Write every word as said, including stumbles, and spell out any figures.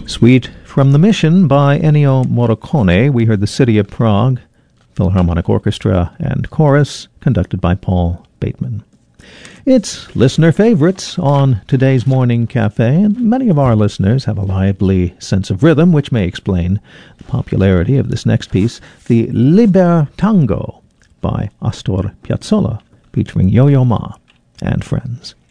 Suite from the Mission by Ennio Morricone. We heard the City of Prague Philharmonic Orchestra and Chorus, conducted by Paul Bateman. It's listener favorites on today's Morning Cafe, and many of our listeners have a lively sense of rhythm, which may explain the popularity of this next piece, the Liber Tango by Astor Piazzolla, featuring Yo-Yo Ma and friends.